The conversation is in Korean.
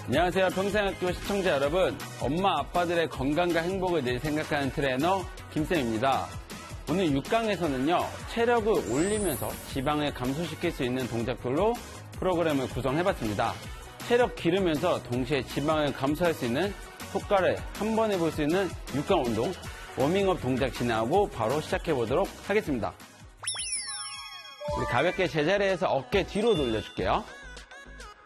안녕하세요. 평생학교 시청자 여러분. 엄마 아빠들의 건강과 행복을 늘 생각하는 트레이너 김쌤입니다. 오늘 6강에서는요. 체력을 올리면서 지방을 감소시킬 수 있는 동작들로 프로그램을 구성해봤습니다. 체력 기르면서 동시에 지방을 감소할 수 있는 효과를 한 번에 볼 수 있는 6강 운동 워밍업 동작 진행하고 바로 시작해보도록 하겠습니다. 우리 가볍게 제자리에서 어깨 뒤로 돌려줄게요.